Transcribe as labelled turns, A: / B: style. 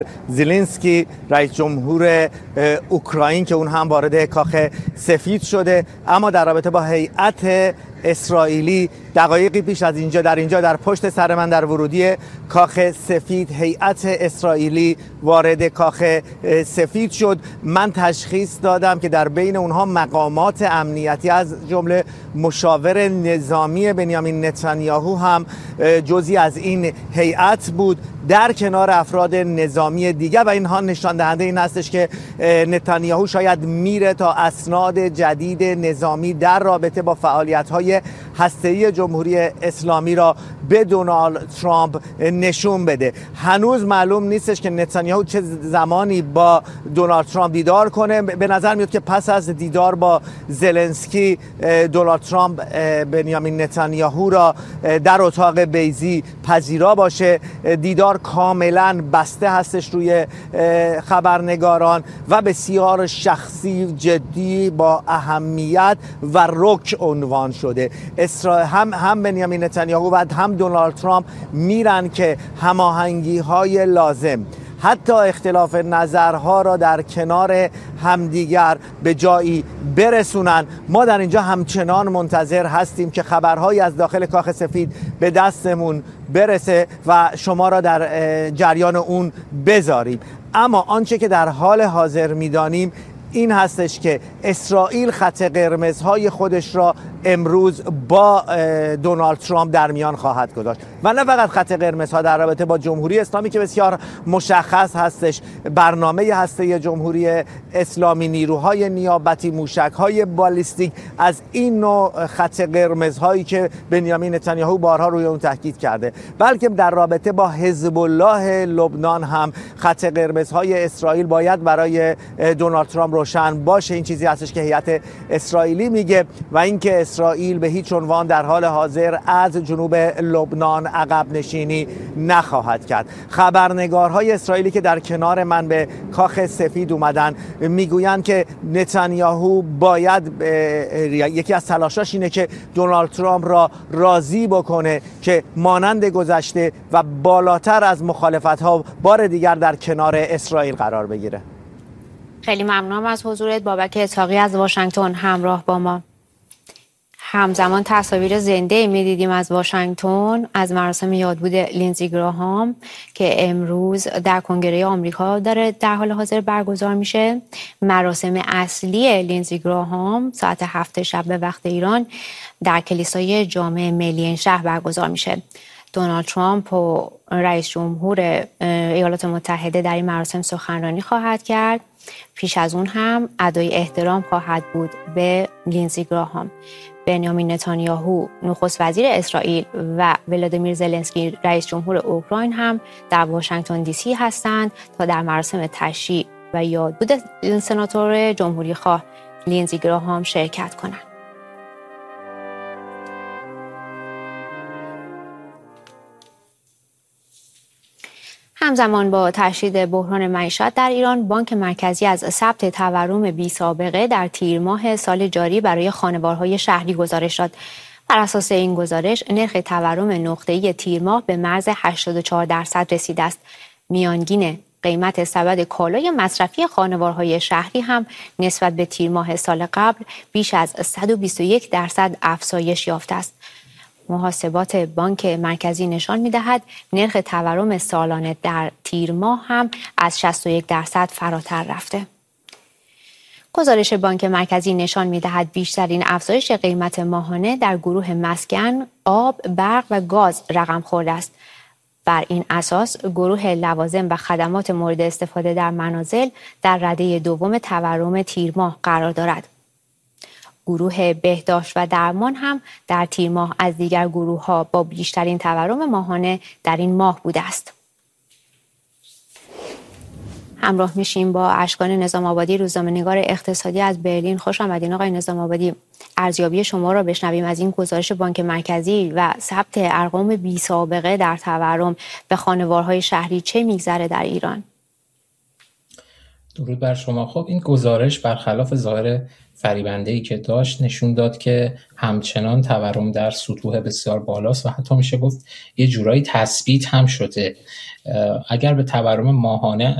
A: زلنسکی رئیس جمهور اوکراین که اون هم وارد کاخ سفید شده. اما در رابطه با هیئت اسرائیلی دقایقی پیش از اینجا در پشت سر من در ورودی کاخ سفید هیئت اسرائیلی وارد کاخ سفید شد. من تشخیص دادم که در بین اونها مقامات امنیتی از جمله مشاور نظامی بنیامین نتانیاهو هم جزئی از این هیئت بود در کنار افراد نظامی دیگر و اینها نشان دهنده این هستش که نتانیاهو شاید میره تا اسناد جدید نظامی در رابطه با فعالیت‌های هسته‌ای جمهوری اسلامی را به دونالد ترامپ نشون بده. هنوز معلوم نیستش که نتانیاهو چه زمانی با دونالد ترامپ دیدار کنه. به نظر میاد که پس از دیدار با زلنسکی دونالد ترامپ بنیامین نتانیاهو را در اتاق بیضی پذیرا باشه. دیدار کاملا بسته هستش روی خبرنگاران و بسیار شخصی، جدی، با اهمیت و رک عنوان شده. هم بنیامین نتانیاهو و هم دونالد ترامپ میرن که هماهنگی‌های لازم، حتی اختلاف نظرها را در کنار همدیگر به جایی برسونن. ما در اینجا همچنان منتظر هستیم که خبرهایی از داخل کاخ سفید به دستمون برسه و شما را در جریان اون بذاریم. اما آنچه که در حال حاضر می‌دانیم این هستش که اسرائیل خط قرمزهای خودش را امروز با دونالد ترامپ در میان خواهد گذاشت و نه فقط خط قرمزها در رابطه با جمهوری اسلامی که بسیار مشخص هستش. برنامه هسته جمهوری اسلامی، نیروهای نیابتی، موشک‌های بالیستیک، از این نوع خط قرمزهایی که بنیامین نتانیاهو بارها روی اون تاکید کرده، بلکه در رابطه با حزب الله لبنان هم خط قرمزهای اسرائیل باید برای دونالد ترامپ روشن باشه. این چیزی هستش که هیئت اسرائیلی میگه و اینکه اسرائیل به هیچ عنوان در حال حاضر از جنوب لبنان عقب نشینی نخواهد کرد. خبرنگارهای اسرائیلی که در کنار من به کاخ سفید اومدن میگویند که نتانیاهو باید یکی از تلاشاش اینه که دونالد ترامپ را راضی بکنه که مانند گذشته و بالاتر از مخالفت‌ها بار دیگر در کنار اسرائیل قرار بگیره.
B: خیلی ممنونم از حضورت. بابک اسحاقی از واشنگتن همراه با ما. همزمان تصاویر زنده می‌دیدیم از واشنگتن از مراسم یادبود لینزی گراهام که امروز در کنگره آمریکا داره در حال حاضر برگزار میشه. مراسم اصلی لینزی گراهام ساعت 7 شب به وقت ایران در کلیسای جامع ملی این شهر برگزار میشه. دونالد ترامپ و رئیس جمهور ایالات متحده در این مراسم سخنرانی خواهد کرد. پیش از اون هم ادای احترام خواهد بود به لینزی گراهام. بنیامین نتانیاهو نخست وزیر اسرائیل و ولادیمیر زلنسکی رئیس جمهور اوکراین هم در واشنگتن دی سی هستند تا در مراسم تشییع و یادبود سناتور جمهوری خواه لینزی گراهام شرکت کنند. همزمان با تشدید بحران معیشت در ایران، بانک مرکزی از ثبت تورم بی‌سابقه در تیر ماه سال جاری برای خانوارهای شهری گزارش داد. بر اساس این گزارش، نرخ تورم نقطه‌ای تیر ماه به مرز 84% رسیده است. میانگین قیمت سبد کالای مصرفی خانوارهای شهری هم نسبت به تیر ماه سال قبل بیش از 121% افزایش یافته است. محاسبات بانک مرکزی نشان می‌دهد نرخ تورم سالانه در تیر ماه هم از 61% فراتر رفته. گزارش بانک مرکزی نشان می‌دهد بیشترین افزایش قیمت ماهانه در گروه مسکن، آب، برق و گاز رقم خورده است. بر این اساس گروه لوازم و خدمات مورد استفاده در منازل در رده دوم تورم تیر ماه قرار دارد. گروه بهداشت و درمان هم در تیر ماه از دیگر گروه‌ها با بیشترین تورم ماهانه در این ماه بوده است. همراه میشیم با اشکان نظام آبادی، روزنامه‌نگار اقتصادی از برلین. خوش آمدین آقای نظام آبادی. ارزیابی شما را بشنویم از این گزارش بانک مرکزی و ثبت ارقام بی‌سابقه در تورم به خانوارهای شهری. چه میگذره در ایران؟
C: درود بر شما. خب این گزارش برخلاف ظاهر فریبنده‌ای که داشت نشون داد که همچنان تورم در سطوح بسیار بالاست و حتی میشه گفت یه جورایی تثبیت هم شده. اگر به تورم ماهانه